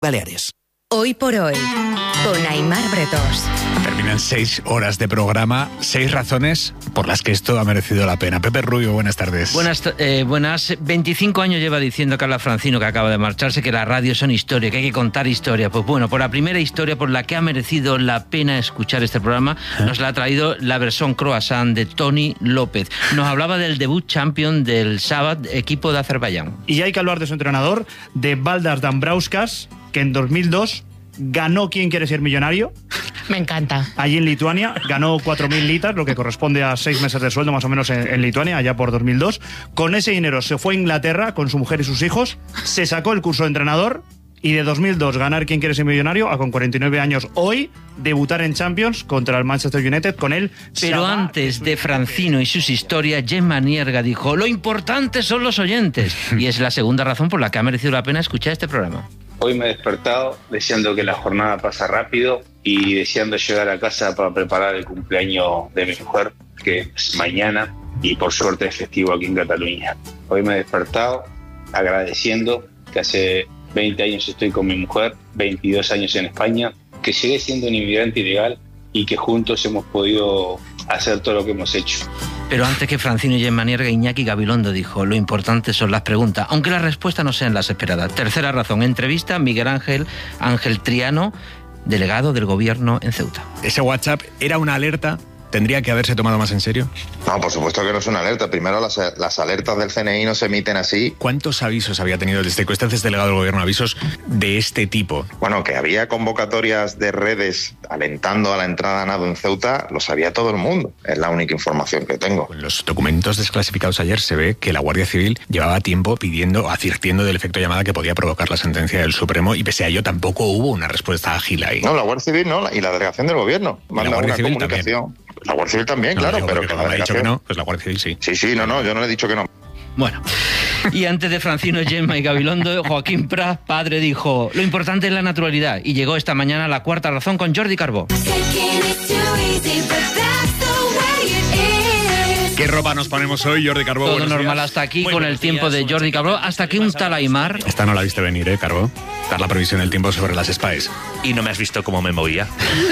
Baleares. Hoy por hoy, con Aimar Bretós. Terminan 6 horas de programa, 6 razones por las que esto ha merecido la pena. Pepe Rubio, buenas tardes. Buenas. 25 años lleva diciendo Carla Francino, que acaba de marcharse, que las radios son historia, que hay que contar historia. Pues bueno, por la primera historia por la que ha merecido la pena escuchar este programa, nos la ha traído la versión croissant de Toni López. Nos hablaba del debut champion del Sábado, equipo de Azerbaiyán. Y hay que hablar de su entrenador, de Valdas Dambrauskas, que en 2002 ganó ¿Quién quiere ser millonario? Me encanta. Allí en Lituania, ganó 4.000 litas, lo que corresponde a 6 meses de sueldo más o menos en Lituania, allá por 2002. Con ese dinero se fue a Inglaterra con su mujer y sus hijos, se sacó el curso de entrenador y de 2002 ganar ¿Quién quiere ser millonario? A con 49 años hoy debutar en Champions contra el Manchester United con él. Pero antes de Francino y sus historias, Gemma Nierga dijo: lo importante son los oyentes. Y es la segunda razón por la que ha merecido la pena escuchar este programa. Hoy me he despertado deseando que la jornada pase rápido y deseando llegar a casa para preparar el cumpleaños de mi mujer, que es mañana, y por suerte es festivo aquí en Cataluña. Hoy me he despertado agradeciendo que hace 20 años estoy con mi mujer, 22 años en España, que llegué siendo un inmigrante ilegal y que juntos hemos podido hacer todo lo que hemos hecho. Pero antes que Francino y Gemma Nierga, Iñaki Gabilondo dijo: lo importante son las preguntas, aunque las respuestas no sean las esperadas. Tercera razón, entrevista a Miguel Ángel Triano, delegado del gobierno en Ceuta. ¿Ese WhatsApp era una alerta? ¿Tendría que haberse tomado más en serio? No, por supuesto que no es una alerta. Primero, las alertas del CNI no se emiten así. ¿Cuántos avisos había tenido desde que usted es delegado del gobierno, avisos de este tipo? Bueno, que había convocatorias de redes alentando a la entrada a nado en Ceuta, lo sabía todo el mundo. Es la única información que tengo. En los documentos desclasificados ayer se ve que la Guardia Civil llevaba tiempo advirtiendo del efecto llamada que podía provocar la sentencia del Supremo, y pese a ello tampoco hubo una respuesta ágil ahí. No, la Guardia Civil no, y la delegación del gobierno. Manda una comunicación. También. La Guardia Civil también, no, claro, pero que la delegación... ha dicho que no, pues la Guardia Civil sí. Sí, no, yo no le he dicho que no. Bueno, y antes de Francino, Gemma y Gabilondo, Joaquín Prat, padre, dijo: lo importante es la naturalidad. Y llegó esta mañana la cuarta razón con Jordi Carbó. ¿Qué ropa nos ponemos hoy, Jordi Carbó? Todo normal hasta aquí, con el tiempo de Jordi Carbó, hasta que un tal Aimar... Esta no la viste venir, Carbó. Dar la previsión del tiempo sobre las SPAES. Y no me has visto cómo me movía.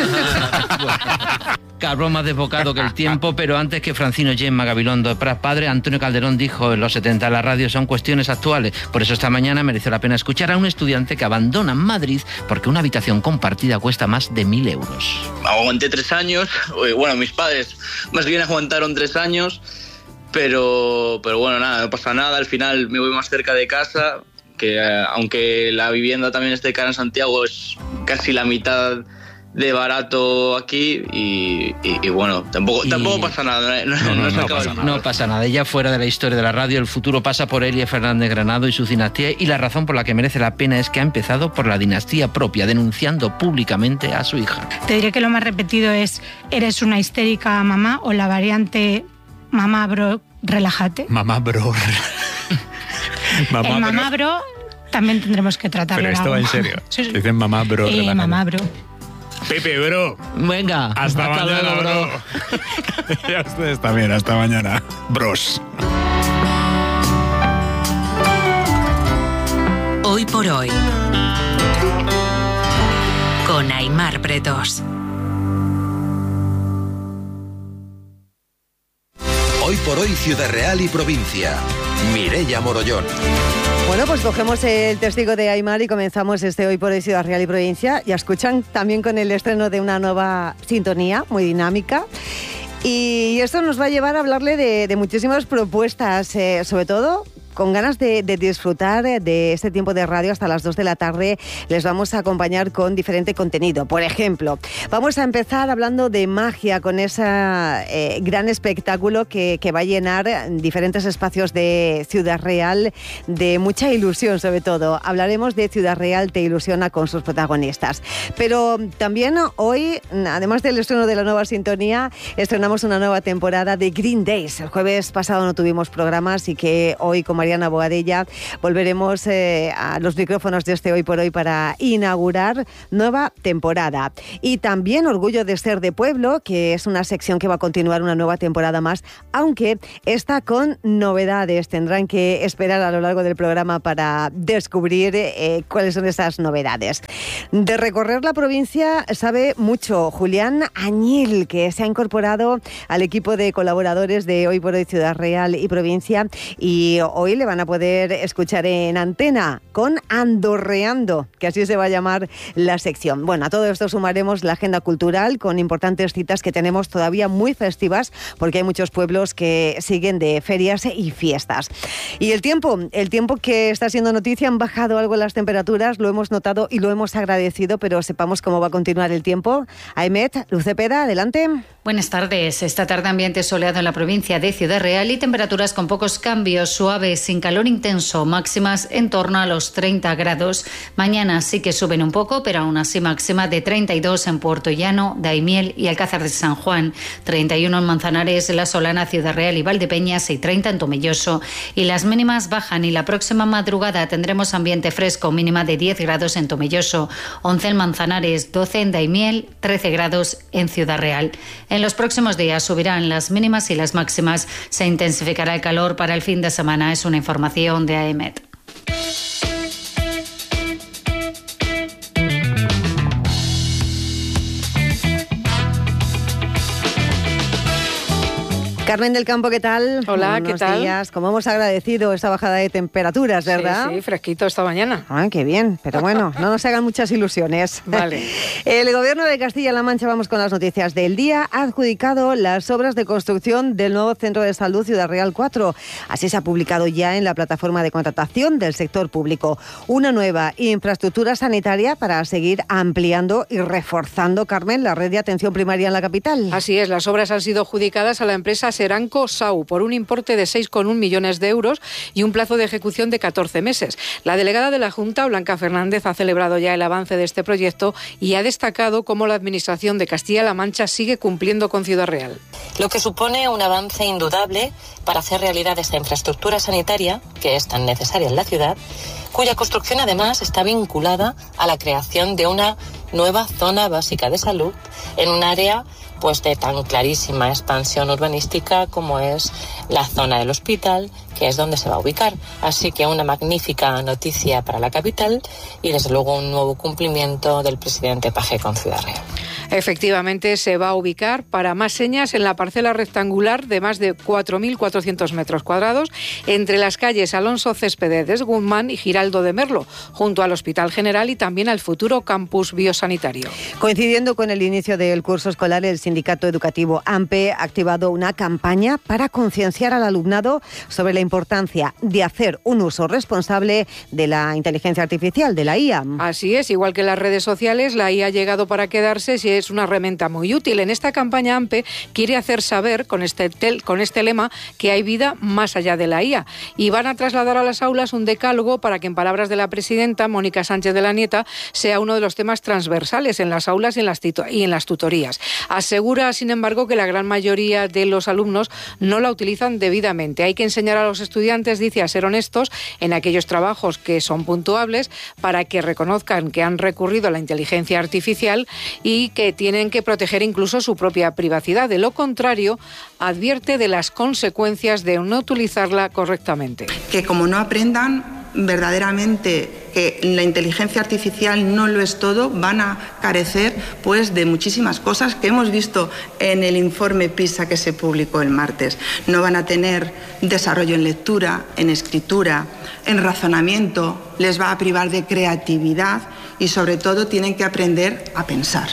Carbó más desbocado que el tiempo, pero antes que Francino, Gemma, Gabilondo, Prat, padre, Antonio Calderón dijo en los 70: la radio son cuestiones actuales. Por eso esta mañana mereció la pena escuchar a un estudiante que abandona Madrid porque una habitación compartida cuesta más de 1.000 euros. Aguanté 3 años, bueno, mis padres más bien aguantaron 3 años, pero bueno, nada, no pasa nada, al final me voy más cerca de casa, que aunque la vivienda también esté cara en Santiago, es casi la mitad de barato aquí y bueno, tampoco pasa nada. No pasa nada. Ella fuera de la historia de la radio, el futuro pasa por Elia Fernández Granado y su dinastía, y la razón por la que merece la pena es que ha empezado por la dinastía propia, denunciando públicamente a su hija. Te diré que lo más repetido es: eres una histérica mamá, o la variante mamá bro, relájate. Mamá bro. Mamá bro también tendremos que tratarlo. Pero esto va en serio. Sí. Dicen mamá bro, relájate. Mamá bro. Pepe, bro. Venga. Hasta mañana, luego, bro. Y a ustedes también, hasta mañana. Bros. Hoy por hoy, con Aimar Bretós. Hoy por hoy, Ciudad Real y provincia. Mireia Morollón. Bueno, pues cogemos el testigo de Aimar y comenzamos este Hoy por Hoy Ciudad Real y Provincia. Ya escuchan, también con el estreno de una nueva sintonía muy dinámica. Y esto nos va a llevar a hablarle de muchísimas propuestas, sobre todo con ganas de disfrutar de este tiempo de radio hasta las 2 de la tarde. Les vamos a acompañar con diferente contenido. Por ejemplo, vamos a empezar hablando de magia, con ese gran espectáculo que va a llenar diferentes espacios de Ciudad Real de mucha ilusión, sobre todo. Hablaremos de Ciudad Real te ilusiona con sus protagonistas. Pero también hoy, además del estreno de la nueva sintonía, estrenamos una nueva temporada de Green Days. El jueves pasado no tuvimos programa, así que hoy con María Mariana Boadella, volveremos a los micrófonos de este Hoy por Hoy para inaugurar nueva temporada. Y también Orgullo de Ser de Pueblo, que es una sección que va a continuar una nueva temporada más, aunque está con novedades. Tendrán que esperar a lo largo del programa para descubrir cuáles son esas novedades. De recorrer la provincia sabe mucho Julián Añil, que se ha incorporado al equipo de colaboradores de Hoy por Hoy Ciudad Real y Provincia, y hoy le van a poder escuchar en antena con Andorreando, que así se va a llamar la sección. Bueno, a todo esto sumaremos la agenda cultural con importantes citas que tenemos todavía muy festivas, porque hay muchos pueblos que siguen de ferias y fiestas. Y el tiempo que está siendo noticia, han bajado algo las temperaturas, lo hemos notado y lo hemos agradecido, pero sepamos cómo va a continuar el tiempo. Aimet, Luz Cepeda, adelante. Buenas tardes. Esta tarde ambiente soleado en la provincia de Ciudad Real y temperaturas con pocos cambios, suaves, sin calor intenso, máximas en torno a los 30 grados. Mañana sí que suben un poco, pero aún así máxima de 32 en Puerto Llano, Daimiel y Alcázar de San Juan, 31 en Manzanares, La Solana, Ciudad Real y Valdepeñas y 30 en Tomelloso. Y las mínimas bajan y la próxima madrugada tendremos ambiente fresco, mínima de 10 grados en Tomelloso, 11 en Manzanares, 12 en Daimiel, 13 grados en Ciudad Real. En los próximos días subirán las mínimas y las máximas. Se intensificará el calor para el fin de semana. Es una información de AEMET. Carmen del Campo, ¿qué tal? Hola, ¿qué tal? Buenos días. Como hemos agradecido esta bajada de temperaturas, ¿verdad? Sí, fresquito esta mañana. Ah, qué bien, pero bueno, no nos hagan muchas ilusiones. Vale. El Gobierno de Castilla-La Mancha, vamos con las noticias del día, ha adjudicado las obras de construcción del nuevo Centro de Salud Ciudad Real 4. Así se ha publicado ya en la plataforma de contratación del sector público. Una nueva infraestructura sanitaria para seguir ampliando y reforzando, Carmen, la red de atención primaria en la capital. Así es, las obras han sido adjudicadas a la empresa Seranco Sau por un importe de 6,1 millones de euros y un plazo de ejecución de 14 meses. La delegada de la Junta, Blanca Fernández, ha celebrado ya el avance de este proyecto y ha destacado cómo la Administración de Castilla-La Mancha sigue cumpliendo con Ciudad Real. Lo que supone un avance indudable para hacer realidad esta infraestructura sanitaria, que es tan necesaria en la ciudad, cuya construcción además está vinculada a la creación de una nueva zona básica de salud en un área pues de tan clarísima expansión urbanística como es la zona del hospital, que es donde se va a ubicar. Así que una magnífica noticia para la capital y desde luego un nuevo cumplimiento del presidente Page con Ciudad Real. Efectivamente, se va a ubicar para más señas en la parcela rectangular de más de 4.400 metros cuadrados entre las calles Alonso Céspedes Guzmán y Giraldo de Merlo, junto al Hospital General y también al futuro campus biosanitario. Coincidiendo con el inicio del curso escolar, el Sindicato Educativo AMPE ha activado una campaña para concienciar al alumnado sobre la importancia de hacer un uso responsable de la inteligencia artificial, de la IA. Así es, igual que las redes sociales, la IA ha llegado para quedarse, si es una herramienta muy útil. En esta campaña AMPE quiere hacer saber con este lema que hay vida más allá de la IA y van a trasladar a las aulas un decálogo para que, en palabras de la presidenta Mónica Sánchez de la Nieta, sea uno de los temas transversales en las aulas y en las tutorías. Asegura, sin embargo, que la gran mayoría de los alumnos no la utilizan debidamente. Hay que enseñar a los estudiantes, dice, a ser honestos en aquellos trabajos que son puntuables para que reconozcan que han recurrido a la inteligencia artificial y que tienen que proteger incluso su propia privacidad. De lo contrario, advierte de las consecuencias de no utilizarla correctamente. Que como no aprendan verdaderamente que la inteligencia artificial no lo es todo, van a carecer pues de muchísimas cosas que hemos visto en el informe PISA que se publicó el martes. No van a tener desarrollo en lectura, en escritura, en razonamiento, les va a privar de creatividad y sobre todo tienen que aprender a pensar.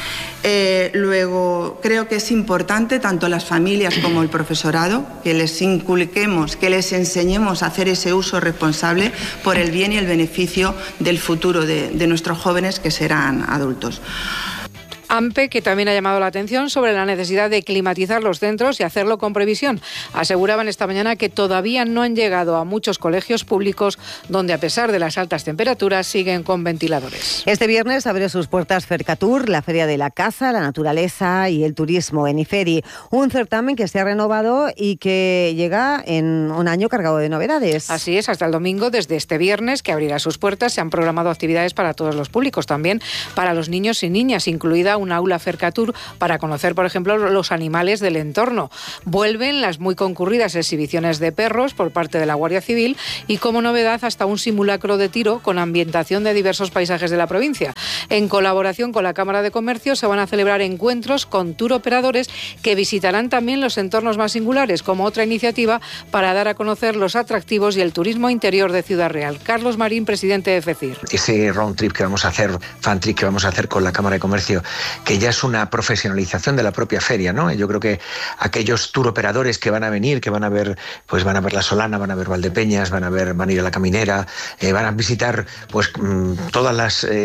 Luego, creo que es importante, tanto las familias como el profesorado, que les inculquemos, que les enseñemos a hacer ese uso responsable por el bien y el beneficio del futuro de nuestros jóvenes que serán adultos. AMPE, que también ha llamado la atención sobre la necesidad de climatizar los centros y hacerlo con previsión. Aseguraban esta mañana que todavía no han llegado a muchos colegios públicos donde, a pesar de las altas temperaturas, siguen con ventiladores. Este viernes abre sus puertas Fercatur, la Feria de la Caza, la Naturaleza y el Turismo en IFERI. Un certamen que se ha renovado y que llega en un año cargado de novedades. Así es, hasta el domingo, desde este viernes, que abrirá sus puertas, se han programado actividades para todos los públicos, también para los niños y niñas, incluida un aula Fercatur para conocer, por ejemplo, los animales del entorno. Vuelven las muy concurridas exhibiciones de perros por parte de la Guardia Civil y, como novedad, hasta un simulacro de tiro con ambientación de diversos paisajes de la provincia. En colaboración con la Cámara de Comercio se van a celebrar encuentros con tour operadores que visitarán también los entornos más singulares, como otra iniciativa para dar a conocer los atractivos y el turismo interior de Ciudad Real. Carlos Marín, presidente de FECIR. Ese round trip que vamos a hacer, fan trip que vamos a hacer con la Cámara de Comercio, que ya es una profesionalización de la propia feria, ¿no? Yo creo que aquellos tour operadores que van a venir, que van a ver la Solana, van a ver Valdepeñas, van a ir a la Caminera, van a visitar pues todas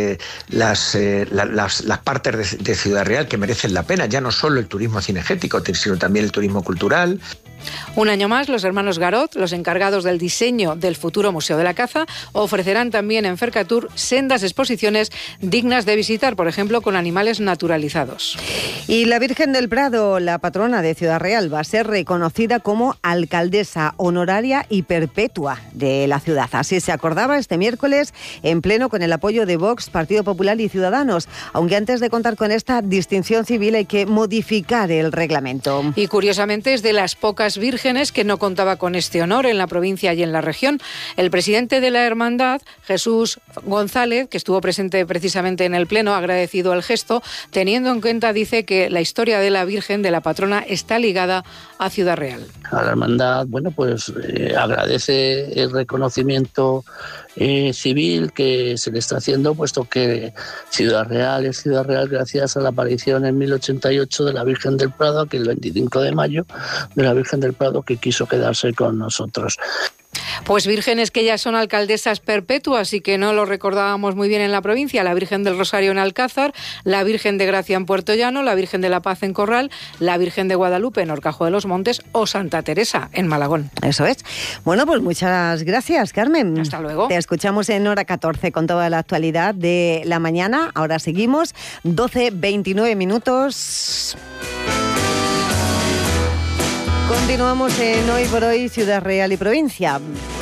las partes de Ciudad Real que merecen la pena, ya no solo el turismo cinegético, sino también el turismo cultural. Un año más, los hermanos Garot, los encargados del diseño del futuro Museo de la Caza, ofrecerán también en Fercatur sendas exposiciones dignas de visitar, por ejemplo, con animales naturalizados. Y la Virgen del Prado, la patrona de Ciudad Real, va a ser reconocida como alcaldesa honoraria y perpetua de la ciudad. Así se acordaba este miércoles en pleno con el apoyo de Vox, Partido Popular y Ciudadanos, aunque antes de contar con esta distinción civil hay que modificar el reglamento. Y curiosamente es de las pocas vírgenes que no contaba con este honor en la provincia y en la región. El presidente de la Hermandad, Jesús González, que estuvo presente precisamente en el Pleno, ha agradecido el gesto, teniendo en cuenta, dice, que la historia de la Virgen, de la patrona, está ligada a Ciudad Real. A la Hermandad, agradece el reconocimiento civil que se le está haciendo, puesto que Ciudad Real es Ciudad Real gracias a la aparición en 1088 de la Virgen del Prado, que el 25 de mayo, de la Virgen del Prado, que quiso quedarse con nosotros. Pues vírgenes que ya son alcaldesas perpetuas y que no lo recordábamos muy bien en la provincia: la Virgen del Rosario en Alcázar, la Virgen de Gracia en Puerto Llano, la Virgen de la Paz en Corral, la Virgen de Guadalupe en Horcajo de los Montes o Santa Teresa en Malagón. Eso es. Bueno, pues muchas gracias, Carmen. Hasta luego. Te escuchamos en hora 14 con toda la actualidad de la mañana. Ahora seguimos, 12:29 minutos. Continuamos en Hoy por Hoy, Ciudad Real y Provincia.